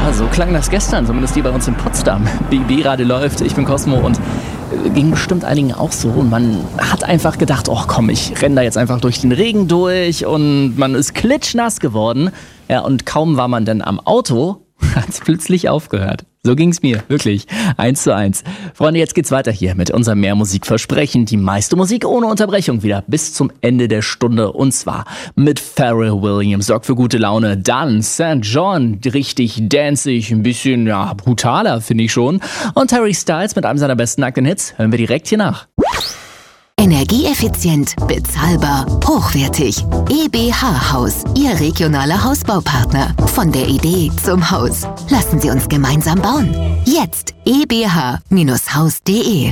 Ja, so klang das gestern, zumindest hier bei uns in Potsdam. BB-Radio läuft, ich bin Cosmo und ging bestimmt einigen auch so. Und man hat einfach gedacht, oh komm, ich renne da jetzt einfach durch den Regen durch und man ist klitschnass geworden. Ja, und kaum war man dann am Auto, hat es plötzlich aufgehört. So ging's mir, wirklich. 1:1. Freunde, jetzt geht's weiter hier mit unserem Mehrmusikversprechen. Die meiste Musik ohne Unterbrechung wieder bis zum Ende der Stunde. Und zwar mit Pharrell Williams, sorgt für gute Laune. Dann St. John, richtig danceig, ein bisschen brutaler, finde ich schon. Und Harry Styles mit einem seiner besten nackten Hits. Hören wir direkt hier nach. Energieeffizient, bezahlbar, hochwertig. EBH Haus, Ihr regionaler Hausbaupartner. Von der Idee zum Haus. Lassen Sie uns gemeinsam bauen. Jetzt ebh-haus.de.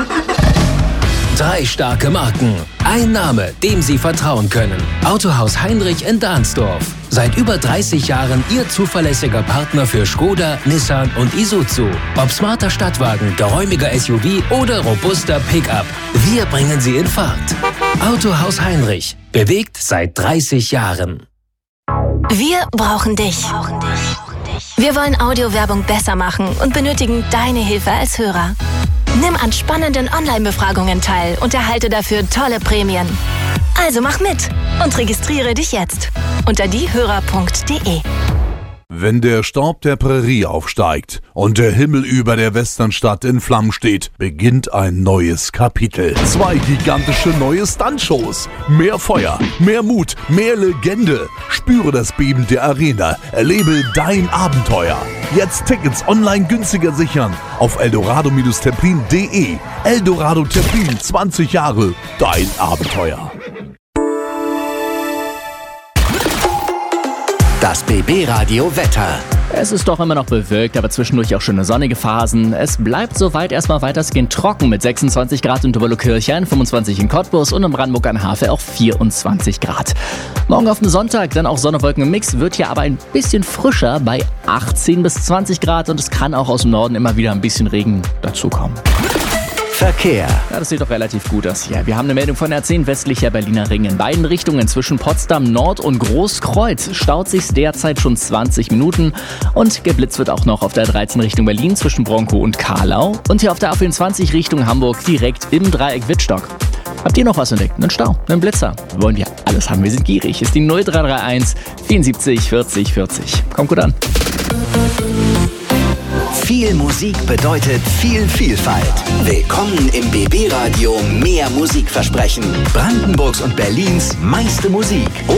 3 starke Marken. Ein Name, dem Sie vertrauen können. Autohaus Heinrich in Dahnsdorf. Seit über 30 Jahren Ihr zuverlässiger Partner für Skoda, Nissan und Isuzu. Ob smarter Stadtwagen, geräumiger SUV oder robuster Pickup. Wir bringen Sie in Fahrt. Autohaus Heinrich. Bewegt seit 30 Jahren. Wir brauchen dich. Wir wollen Audiowerbung besser machen und benötigen deine Hilfe als Hörer. Nimm an spannenden Online-Befragungen teil und erhalte dafür tolle Prämien. Also mach mit und registriere dich jetzt unter diehörer.de. Wenn der Staub der Prärie aufsteigt und der Himmel über der Westernstadt in Flammen steht, beginnt ein neues Kapitel. 2 gigantische neue Stuntshows. Mehr Feuer, mehr Mut, mehr Legende. Spüre das Beben der Arena. Erlebe dein Abenteuer. Jetzt Tickets online günstiger sichern auf eldorado-terplin.de. Eldorado Terplin, 20 Jahre, dein Abenteuer. Das BB-Radio Wetter. Es ist doch immer noch bewölkt, aber zwischendurch auch schöne sonnige Phasen. Es bleibt soweit erstmal weitestgehend trocken mit 26 Grad in Doberlo-Kirchhain, 25 in Cottbus und in Brandenburg an Havel auch 24 Grad. Morgen auf den Sonntag dann auch Sonne-Wolken im Mix, wird hier aber ein bisschen frischer bei 18 bis 20 Grad und es kann auch aus dem Norden immer wieder ein bisschen Regen dazukommen. Verkehr. Ja, das sieht doch relativ gut aus hier. Wir haben eine Meldung von der 10 westlicher Berliner Ring. In beiden Richtungen zwischen Potsdam Nord und Großkreuz staut sich derzeit schon 20 Minuten. Und geblitzt wird auch noch auf der 13 Richtung Berlin zwischen Bronkow und Karlau. Und hier auf der A24 Richtung Hamburg direkt im Dreieck Wittstock. Habt ihr noch was entdeckt? Einen Stau, einen Blitzer? Wir wollen ja alles haben. Wir sind gierig. Ist die 0331 74 40 40. Kommt gut an. Viel Musik bedeutet viel Vielfalt. Willkommen im BB-Radio Mehr Musikversprechen. Brandenburgs und Berlins meiste Musik.